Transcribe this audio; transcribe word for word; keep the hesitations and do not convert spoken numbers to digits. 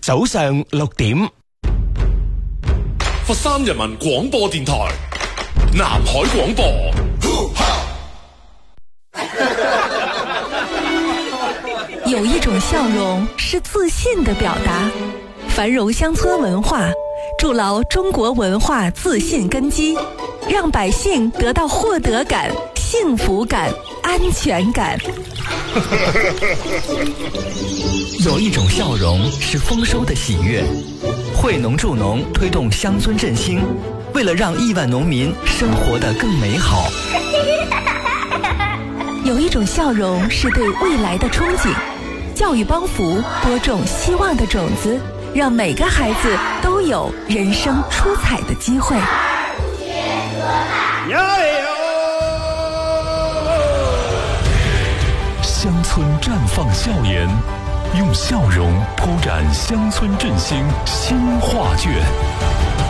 早上六點， 佛山人民廣播電台南海廣播。 有一種笑容是自信的表達，繁榮鄉村文化，築牢中國文化自信根基，讓百姓得到獲得感、幸福感、安全感。 有一種笑容是豐收的喜悅，惠農助農推動鄉村振興，為了讓億萬農民生活得更美好。 有一種笑容是對未來的憧憬，教育幫扶播種希望的種子，讓每個孩子都有人生出彩的機會。 鄉村綻放笑顏，用笑容鋪展鄉村振興新畫卷。